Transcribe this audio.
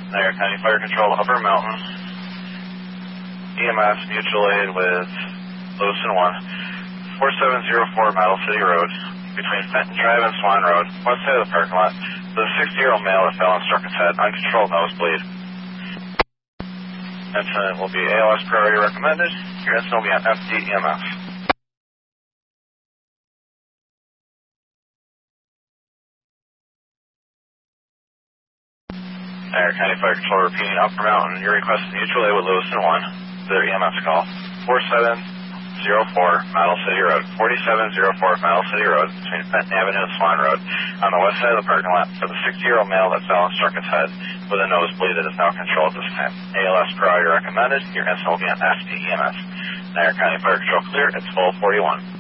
Niagara County Fire Control, Upper Mountain. EMS mutual aid with Lewiston 1. 4704 Model City Road, between Fenton Drive and Swan Road, west side of the parking lot. The 60-year-old male that fell and struck his head, uncontrolled nosebleed. Incident will be ALS priority recommended. Your incident will be on FDEMS. Niagara County Fire Control repeating Upper Mountain. Your request is mutual aid with Lewiston 1. Their EMS call. 4704 Model City Road. 4704 Model City Road, between Fenton Avenue and Swan Road, on the west side of the parking lot, for the 60-year-old male that fell and struck his head with a nosebleed that is now controlled this time. ALS priority recommended. Your incident will be on FDEMS. Niagara County Fire Control clear. It's 1241.